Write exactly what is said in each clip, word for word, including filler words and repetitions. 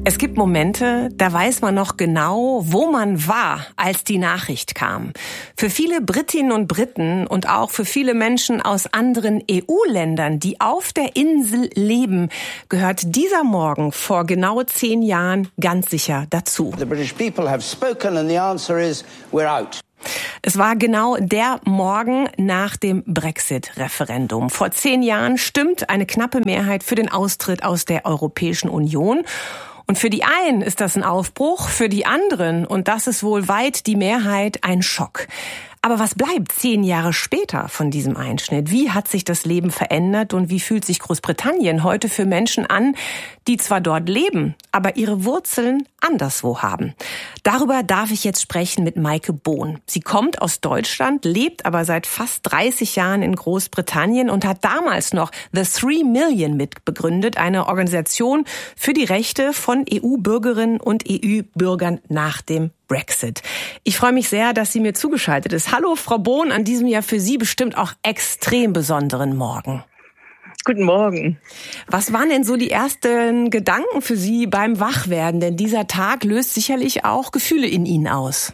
Es gibt Momente, da weiß man noch genau, wo man war, als die Nachricht kam. Für viele Britinnen und Briten und auch für viele Menschen aus anderen E U-Ländern, die auf der Insel leben, gehört dieser Morgen vor genau zehn Jahren ganz sicher dazu. The British people have spoken and the answer is we're out. Es war genau der Morgen nach dem Brexit-Referendum. Vor zehn Jahren stimmt eine knappe Mehrheit für den Austritt aus der Europäischen Union. Und für die einen ist das ein Aufbruch, für die anderen, und das ist wohl weit die Mehrheit, ein Schock. Aber was bleibt zehn Jahre später von diesem Einschnitt? Wie hat sich das Leben verändert und wie fühlt sich Großbritannien heute für Menschen an, die zwar dort leben, aber ihre Wurzeln anderswo haben? Darüber darf ich jetzt sprechen mit Maike Bohn. Sie kommt aus Deutschland, lebt aber seit fast dreißig Jahren in Großbritannien und hat damals noch The Three Million mitbegründet, eine Organisation für die Rechte von E U-Bürgerinnen und E U-Bürgern nach dem Brexit. Ich freue mich sehr, dass sie mir zugeschaltet ist. Hallo, Frau Bohn, an diesem ja für Sie bestimmt auch extrem besonderen Morgen. Guten Morgen. Was waren denn so die ersten Gedanken für Sie beim Wachwerden? Denn dieser Tag löst sicherlich auch Gefühle in Ihnen aus.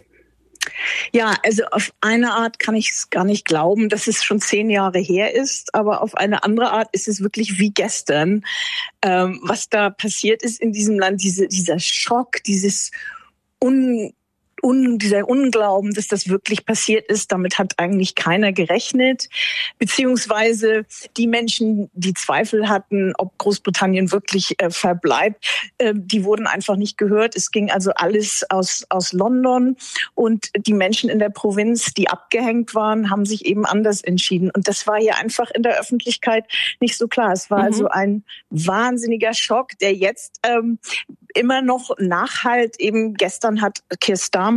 Ja, also auf eine Art kann ich es gar nicht glauben, dass es schon zehn Jahre her ist, aber auf eine andere Art ist es wirklich wie gestern, ähm, was da passiert ist in diesem Land, diese, dieser Schock, dieses Un Un, dieser Unglauben, dass das wirklich passiert ist, damit hat eigentlich keiner gerechnet. Beziehungsweise die Menschen, die Zweifel hatten, ob Großbritannien wirklich äh, verbleibt, äh, die wurden einfach nicht gehört. Es ging also alles aus, aus London und die Menschen in der Provinz, die abgehängt waren, haben sich eben anders entschieden. Und das war hier einfach in der Öffentlichkeit nicht so klar. Es war mhm. also ein wahnsinniger Schock, der jetzt ähm, immer noch nachhalt. Eben gestern hat Keir Starmer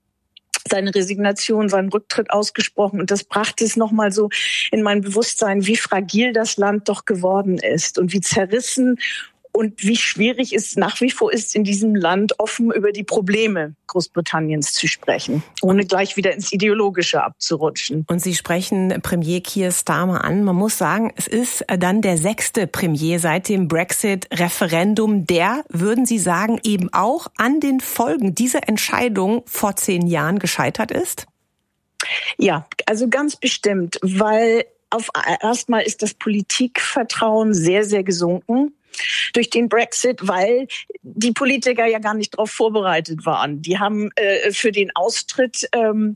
seine Resignation, seinen Rücktritt ausgesprochen. Und das brachte es nochmal so in mein Bewusstsein, wie fragil das Land doch geworden ist und wie zerrissen und wie schwierig es nach wie vor ist, in diesem Land offen über die Probleme Großbritanniens zu sprechen, ohne gleich wieder ins Ideologische abzurutschen. Und Sie sprechen Premier Keir Starmer an. Man muss sagen, es ist dann der sechste Premier seit dem Brexit-Referendum, der, würden Sie sagen, eben auch an den Folgen dieser Entscheidung vor zehn Jahren gescheitert ist? Ja, also ganz bestimmt, weil auf erstmal ist das Politikvertrauen sehr, sehr gesunken durch den Brexit, weil die Politiker ja gar nicht darauf vorbereitet waren. Die haben äh, für den Austritt ähm,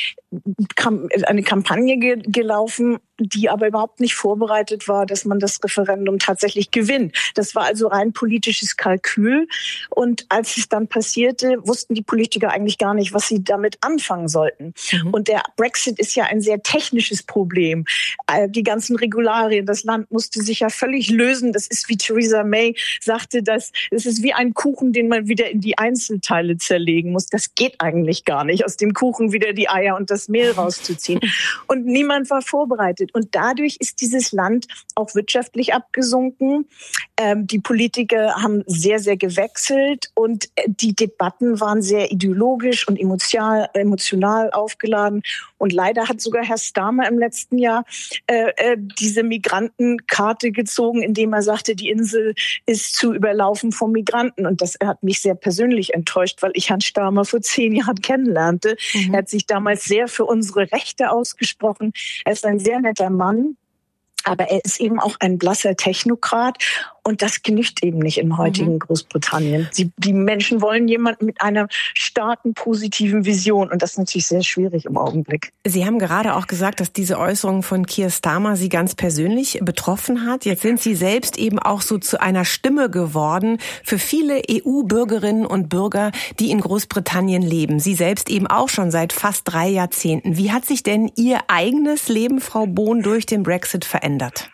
kam eine Kampagne ge- gelaufen, die aber überhaupt nicht vorbereitet war, dass man das Referendum tatsächlich gewinnt. Das war also rein politisches Kalkül. Und als es dann passierte, wussten die Politiker eigentlich gar nicht, was sie damit anfangen sollten. Mhm. Und der Brexit ist ja ein sehr technisches Problem. Die ganzen Regularien, das Land musste sich ja völlig lösen. Das ist, wie Theresa May sagte, das, das ist wie ein Kuchen, den man wieder in die Einzelteile zerlegen muss. Das geht eigentlich gar nicht, aus dem Kuchen wieder die Eier und das Mehl rauszuziehen. Und niemand war vorbereitet. Und dadurch ist dieses Land auch wirtschaftlich abgesunken. Ähm, die Politiker haben sehr, sehr gewechselt und die Debatten waren sehr ideologisch und emotional, emotional aufgeladen. Und leider hat sogar Herr Starmer im letzten Jahr äh, äh, diese Migrantenkarte gezogen, indem er sagte, die Insel ist zu überlaufen von Migranten. Und das hat mich sehr persönlich enttäuscht, weil ich Herrn Starmer vor zehn Jahren kennenlernte. Mhm. Er hat sich damals sehr für unsere Rechte ausgesprochen. Er ist ein sehr netter Mann, aber er ist eben auch ein blasser Technokrat. Und das genügt eben nicht im heutigen mhm. Großbritannien. Sie, die Menschen wollen jemanden mit einer starken, positiven Vision. Und das ist natürlich sehr schwierig im Augenblick. Sie haben gerade auch gesagt, dass diese Äußerung von Keir Starmer Sie ganz persönlich betroffen hat. Jetzt sind Sie selbst eben auch so zu einer Stimme geworden für viele E U-Bürgerinnen und Bürger, die in Großbritannien leben. Sie selbst eben auch schon seit fast drei Jahrzehnten. Wie hat sich denn Ihr eigenes Leben, Frau Bohn, durch den Brexit verändert?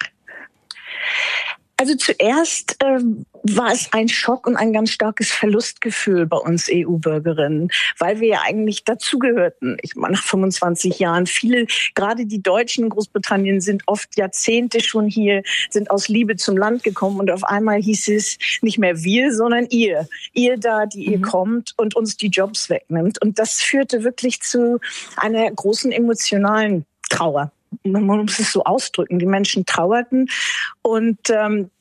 Also zuerst ähm, war es ein Schock und ein ganz starkes Verlustgefühl bei uns E U-Bürgerinnen, weil wir ja eigentlich dazugehörten. Ich meine, nach fünfundzwanzig Jahren, viele, gerade die Deutschen in Großbritannien sind oft Jahrzehnte schon hier, sind aus Liebe zum Land gekommen und auf einmal hieß es nicht mehr wir, sondern ihr. Ihr da, die mhm. ihr kommt und uns die Jobs wegnimmt. Und das führte wirklich zu einer großen emotionalen Trauer. Man muss es so ausdrücken, die Menschen trauerten und ähm,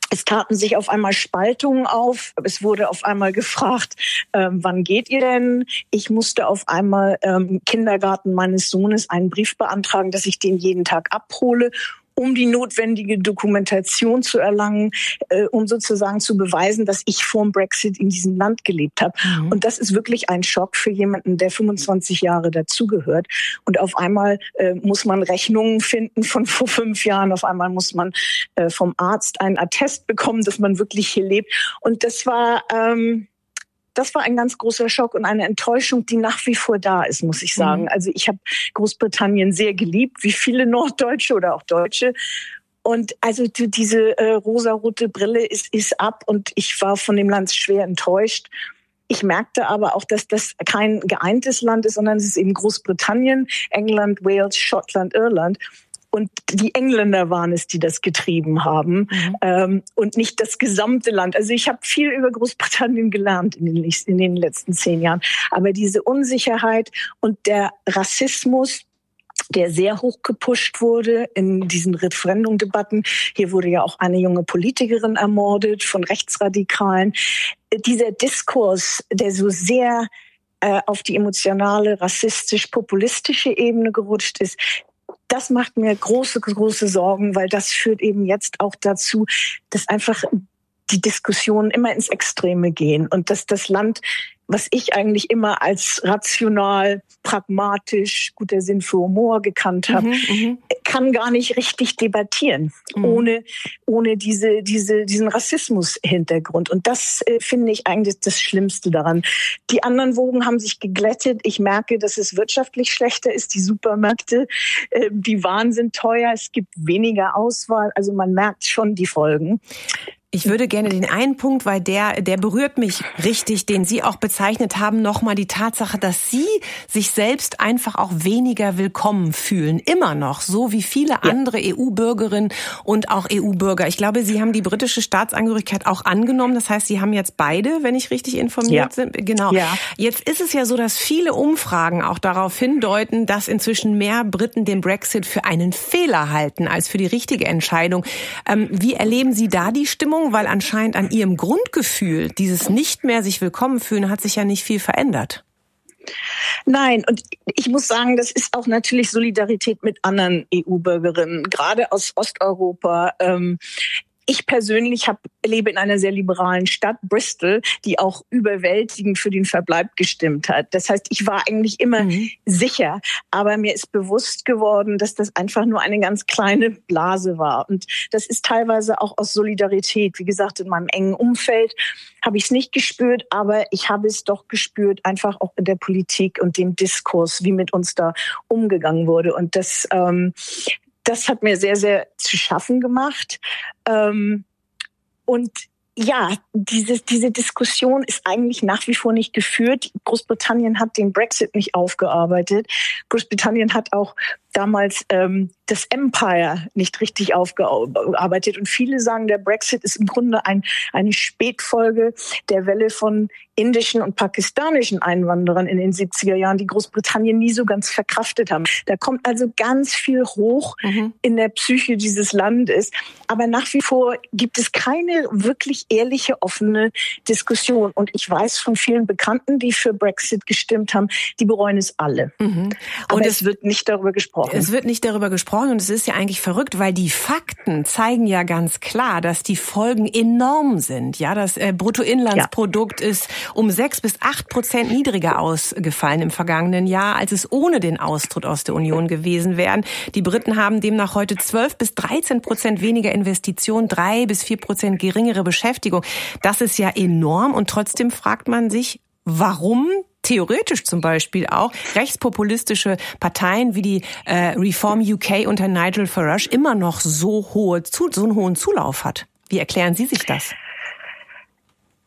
Es taten sich auf einmal Spaltungen auf. Es wurde auf einmal gefragt, ähm, wann geht ihr denn? Ich musste auf einmal ähm, Kindergarten meines Sohnes einen Brief beantragen, dass ich den jeden Tag abhole, um die notwendige Dokumentation zu erlangen, äh, um sozusagen zu beweisen, dass ich vor dem Brexit in diesem Land gelebt habe. Mhm. Und das ist wirklich ein Schock für jemanden, der fünfundzwanzig Jahre dazugehört. Und auf einmal äh, muss man Rechnungen finden von vor fünf Jahren. Auf einmal muss man äh, vom Arzt einen Attest bekommen, dass man wirklich hier lebt. Und das war... Ähm, Das war ein ganz großer Schock und eine Enttäuschung, die nach wie vor da ist, muss ich sagen. Mhm. Also ich habe Großbritannien sehr geliebt, wie viele Norddeutsche oder auch Deutsche. Und also diese äh, rosarote Brille ist, ist ab und ich war von dem Land schwer enttäuscht. Ich merkte aber auch, dass das kein geeintes Land ist, sondern es ist eben Großbritannien, England, Wales, Schottland, Irland. Und die Engländer waren es, die das getrieben haben, mhm. ähm, und nicht das gesamte Land. Also ich habe viel über Großbritannien gelernt in den, in den letzten zehn Jahren. Aber diese Unsicherheit und der Rassismus, der sehr hoch gepusht wurde in diesen Referendumdebatten. Hier wurde ja auch eine junge Politikerin ermordet von Rechtsradikalen. Dieser Diskurs, der so sehr äh, auf die emotionale, rassistisch-populistische Ebene gerutscht ist, das macht mir große, große Sorgen, weil das führt eben jetzt auch dazu, dass einfach die Diskussionen immer ins Extreme gehen und dass das Land, was ich eigentlich immer als rational, pragmatisch, guter Sinn für Humor gekannt habe, mhm, kann gar nicht richtig debattieren, mhm. ohne, ohne diese, diese, diesen Rassismus-Hintergrund. Und das äh, finde ich eigentlich das Schlimmste daran. Die anderen Wogen haben sich geglättet. Ich merke, dass es wirtschaftlich schlechter ist. Die Supermärkte, äh, die Waren sind teuer. Es gibt weniger Auswahl. Also man merkt schon die Folgen. Ich würde gerne den einen Punkt, weil der, der berührt mich richtig, den Sie auch bezeichnet haben, nochmal die Tatsache, dass Sie sich selbst einfach auch weniger willkommen fühlen. Immer noch, so wie viele ja. andere E U-Bürgerinnen und auch E U-Bürger. Ich glaube, Sie haben die britische Staatsangehörigkeit auch angenommen. Das heißt, Sie haben jetzt beide, wenn ich richtig informiert ja. bin. Genau. Ja. Jetzt ist es ja so, dass viele Umfragen auch darauf hindeuten, dass inzwischen mehr Briten den Brexit für einen Fehler halten als für die richtige Entscheidung. Ähm, wie erleben Sie da die Stimmung? Weil anscheinend an Ihrem Grundgefühl, dieses nicht mehr sich willkommen fühlen, hat sich ja nicht viel verändert. Nein, und ich muss sagen, das ist auch natürlich Solidarität mit anderen E U-Bürgerinnen, gerade aus Osteuropa. Ähm, Ich persönlich hab, lebe in einer sehr liberalen Stadt, Bristol, die auch überwältigend für den Verbleib gestimmt hat. Das heißt, ich war eigentlich immer mhm. sicher, aber mir ist bewusst geworden, dass das einfach nur eine ganz kleine Blase war. Und das ist teilweise auch aus Solidarität. Wie gesagt, in meinem engen Umfeld habe ich es nicht gespürt, aber ich habe es doch gespürt, einfach auch in der Politik und dem Diskurs, wie mit uns da umgegangen wurde. Und das... Ähm, Das hat mir sehr, sehr zu schaffen gemacht. Und ja, diese, diese Diskussion ist eigentlich nach wie vor nicht geführt. Großbritannien hat den Brexit nicht aufgearbeitet. Großbritannien hat auch damals ähm, das Empire nicht richtig aufgearbeitet. Und viele sagen, der Brexit ist im Grunde ein, eine Spätfolge der Welle von indischen und pakistanischen Einwanderern in den siebziger Jahren, die Großbritannien nie so ganz verkraftet haben. Da kommt also ganz viel hoch mhm. in der Psyche dieses Landes. Aber nach wie vor gibt es keine wirklich ehrliche, offene Diskussion. Und ich weiß von vielen Bekannten, die für Brexit gestimmt haben, die bereuen es alle. Mhm. Aber und es, es wird nicht darüber gesprochen. Es wird nicht darüber gesprochen und es ist ja eigentlich verrückt, weil die Fakten zeigen ja ganz klar, dass die Folgen enorm sind. Ja, das äh, Bruttoinlandsprodukt ja. ist um sechs bis acht Prozent niedriger ausgefallen im vergangenen Jahr, als es ohne den Austritt aus der Union gewesen wären. Die Briten haben demnach heute zwölf bis dreizehn Prozent weniger Investitionen, drei bis vier Prozent geringere Beschäftigung. Das ist ja enorm und trotzdem fragt man sich, warum theoretisch zum Beispiel auch rechtspopulistische Parteien wie die äh, Reform U K unter Nigel Farage immer noch so hohe, so einen hohen Zulauf hat. Wie erklären Sie sich das?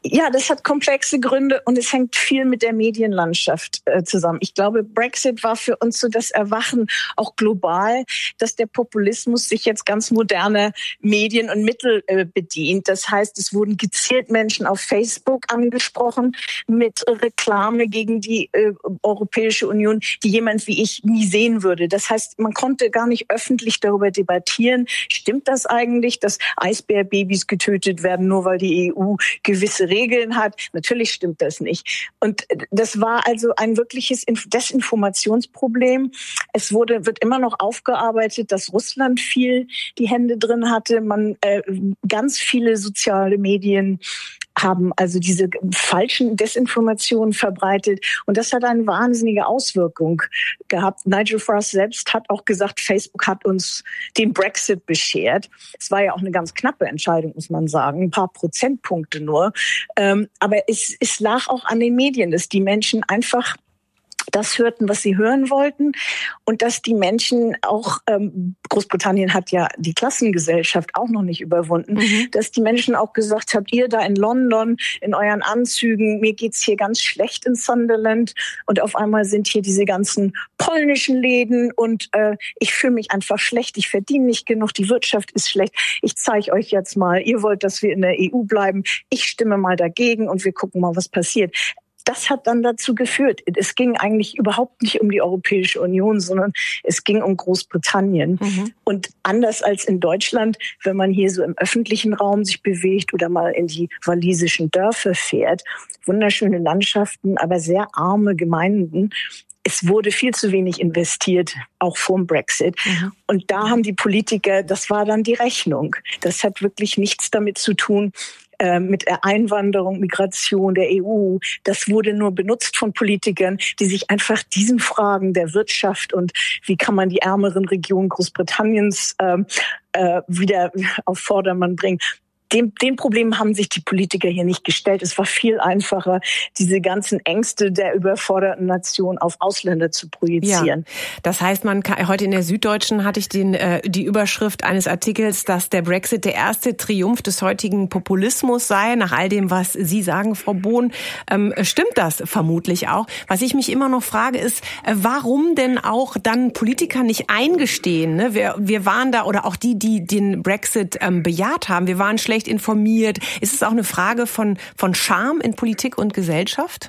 Ja, das hat komplexe Gründe und es hängt viel mit der Medienlandschaft äh, zusammen. Ich glaube, Brexit war für uns so das Erwachen, auch global, dass der Populismus sich jetzt ganz moderner Medien und Mittel äh, bedient. Das heißt, es wurden gezielt Menschen auf Facebook angesprochen mit Reklame gegen die äh, Europäische Union, die jemand wie ich nie sehen würde. Das heißt, man konnte gar nicht öffentlich darüber debattieren. Stimmt das eigentlich, dass Eisbärbabys getötet werden, nur weil die E U gewisse Regeln hat? Natürlich stimmt das nicht. Und das war also ein wirkliches Desinformationsproblem. Es wurde, wird immer noch aufgearbeitet, dass Russland viel die Hände drin hatte. Man, äh, ganz viele soziale Medien haben also diese falschen Desinformationen verbreitet. Und das hat eine wahnsinnige Auswirkung gehabt. Nigel Farage selbst hat auch gesagt, Facebook hat uns den Brexit beschert. Es war ja auch eine ganz knappe Entscheidung, muss man sagen. Ein paar Prozentpunkte nur. Ähm, aber es, es lag auch an den Medien, dass die Menschen einfach das hörten, was sie hören wollten und dass die Menschen auch, ähm, Großbritannien hat ja die Klassengesellschaft auch noch nicht überwunden, mhm. dass die Menschen auch gesagt haben, ihr da in London in euren Anzügen, mir geht's hier ganz schlecht in Sunderland und auf einmal sind hier diese ganzen polnischen Läden und äh, ich fühle mich einfach schlecht, ich verdiene nicht genug, die Wirtschaft ist schlecht, ich zeige euch jetzt mal, ihr wollt, dass wir in der E U bleiben, ich stimme mal dagegen und wir gucken mal, was passiert. Das hat dann dazu geführt, es ging eigentlich überhaupt nicht um die Europäische Union, sondern es ging um Großbritannien. Mhm. Und anders als in Deutschland, wenn man hier so im öffentlichen Raum sich bewegt oder mal in die walisischen Dörfer fährt, wunderschöne Landschaften, aber sehr arme Gemeinden. Es wurde viel zu wenig investiert, auch vorm Brexit. Mhm. Und da haben die Politiker, das war dann die Rechnung. Das hat wirklich nichts damit zu tun, mit der Einwanderung, Migration der E U. Das wurde nur benutzt von Politikern, die sich einfach diesen Fragen der Wirtschaft und wie kann man die ärmeren Regionen Großbritanniens ähm, äh, wieder auf Vordermann bringen. Dem, dem Problem haben sich die Politiker hier nicht gestellt. Es war viel einfacher, diese ganzen Ängste der überforderten Nation auf Ausländer zu projizieren. Ja, das heißt, man kann, heute in der Süddeutschen hatte ich den, äh, die Überschrift eines Artikels, dass der Brexit der erste Triumph des heutigen Populismus sei, nach all dem, was Sie sagen, Frau Bohn. Ähm, stimmt das vermutlich auch? Was ich mich immer noch frage, ist, äh, warum denn auch dann Politiker nicht eingestehen? Ne? Wir, wir waren da, oder auch die, die den Brexit ähm, bejaht haben, wir waren schlecht informiert. Ist es auch eine Frage von, von Scham in Politik und Gesellschaft?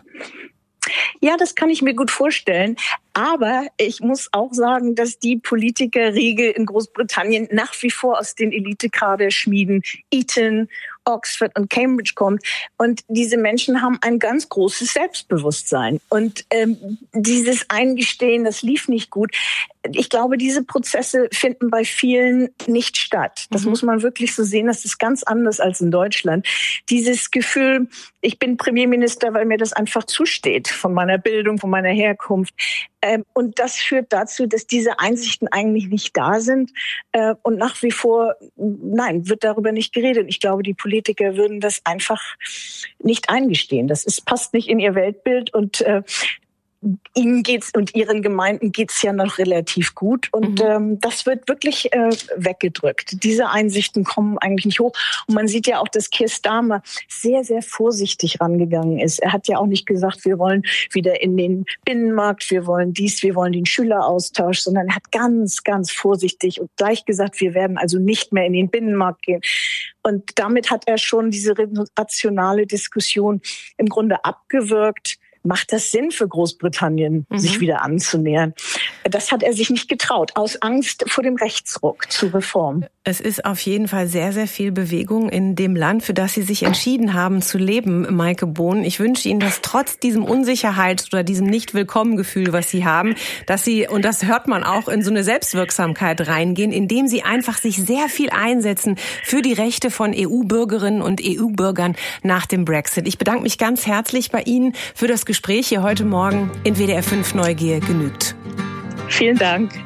Ja, das kann ich mir gut vorstellen. Aber ich muss auch sagen, dass die Politikerriege in Großbritannien nach wie vor aus den Elitekaderschmieden Eton, Oxford und Cambridge kommt. Und diese Menschen haben ein ganz großes Selbstbewusstsein. Und ähm, dieses Eingestehen, das lief nicht gut. Ich glaube, diese Prozesse finden bei vielen nicht statt. Das mhm. muss man wirklich so sehen. Das ist ganz anders als in Deutschland. Dieses Gefühl, ich bin Premierminister, weil mir das einfach zusteht, von meiner Bildung, von meiner Herkunft. Ähm, und das führt dazu, dass diese Einsichten eigentlich nicht da sind. Äh, und nach wie vor, nein, wird darüber nicht geredet. Ich glaube, die Politiker würden das einfach nicht eingestehen. Das ist, passt nicht in ihr Weltbild und äh, Ihnen geht's und Ihren Gemeinden geht's ja noch relativ gut und mhm. ähm, das wird wirklich äh, weggedrückt. Diese Einsichten kommen eigentlich nicht hoch und man sieht ja auch, dass Keir Starmer sehr, sehr vorsichtig rangegangen ist. Er hat ja auch nicht gesagt, wir wollen wieder in den Binnenmarkt, wir wollen dies, wir wollen den Schüleraustausch, sondern er hat ganz, ganz vorsichtig und gleich gesagt, wir werden also nicht mehr in den Binnenmarkt gehen. Und damit hat er schon diese rationale Diskussion im Grunde abgewürgt. Macht das Sinn für Großbritannien, mhm. sich wieder anzunähern? Das hat er sich nicht getraut, aus Angst vor dem Rechtsruck zur Reform. Es ist auf jeden Fall sehr, sehr viel Bewegung in dem Land, für das Sie sich entschieden haben zu leben, Maike Bohn. Ich wünsche Ihnen, dass trotz diesem Unsicherheit oder diesem Nicht-Willkommen-Gefühl, was Sie haben, dass Sie, und das hört man auch, in so eine Selbstwirksamkeit reingehen, indem Sie einfach sich sehr viel einsetzen für die Rechte von E U-Bürgerinnen und E U-Bürgern nach dem Brexit. Ich bedanke mich ganz herzlich bei Ihnen für das Gespräch hier heute Morgen in W D R fünf Neugier genügt. Vielen Dank.